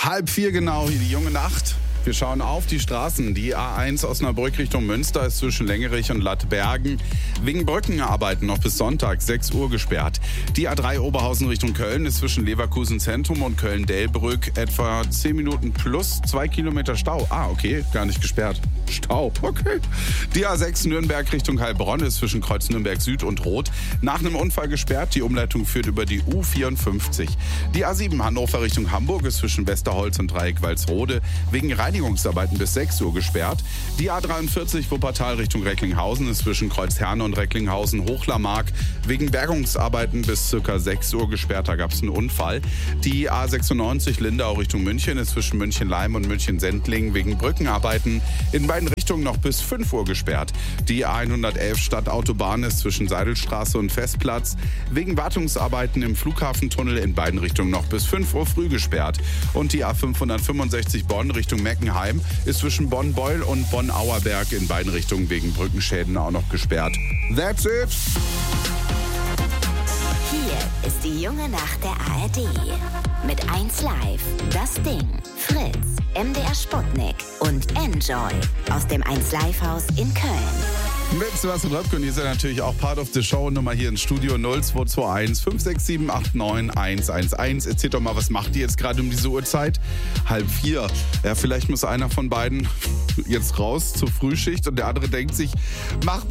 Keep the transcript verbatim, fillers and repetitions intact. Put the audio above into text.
Halb vier genau, hier die junge Nacht. Wir schauen auf die Straßen. Die A eins Osnabrück Richtung Münster ist zwischen Längerich und Lattbergen wegen Brückenarbeiten noch bis Sonntag sechs Uhr gesperrt. Die A drei Oberhausen Richtung Köln ist zwischen Leverkusen Zentrum und Köln-Delbrück etwa zehn Minuten plus zwei Kilometer Stau. Ah, okay, gar nicht gesperrt. Stau, okay. Die A sechs Nürnberg Richtung Heilbronn ist zwischen Kreuz Nürnberg Süd und Rot nach einem Unfall gesperrt. Die Umleitung führt über die U vierundfünfzig. Die A sieben Hannover Richtung Hamburg ist zwischen Westerholz und Dreieck Walsrode wegen Reinigungsarbeiten bis sechs Uhr gesperrt. Die A dreiundvierzig Wuppertal Richtung Recklinghausen ist zwischen Kreuzherne und Recklinghausen Hochlarmark wegen Bergungsarbeiten bis ca. sechs Uhr gesperrt. Da gab es einen Unfall. Die A sechsundneunzig Lindau Richtung München ist zwischen München-Leim und München-Sendling wegen Brückenarbeiten in beiden Richtungen noch bis fünf Uhr gesperrt. Die A hundertelf Stadtautobahn ist zwischen Seidelstraße und Festplatz wegen Wartungsarbeiten im Flughafentunnel in beiden Richtungen noch bis fünf Uhr früh gesperrt. Und die A fünfhundertfünfundsechzig Bonn Richtung Meckenheim ist zwischen Bonn-Beul und Bonn-Auerberg in beiden Richtungen wegen Brückenschäden auch noch gesperrt. That's it! Hier ist die junge Nacht der A R D. Mit eins Live, Das Ding, Fritz, M D R Sputnik und Enjoy aus dem eins Live Haus in Köln. Mit Sebastian Röpke und ihr seid natürlich auch Part of the Show. Nummer hier ins Studio null zwei zwei eins fünf sechs sieben acht neun eins eins eins. Erzählt doch mal, was macht ihr jetzt gerade um diese Uhrzeit? Halb vier. Ja, vielleicht muss einer von beiden jetzt raus zur Frühschicht und der andere denkt sich, mach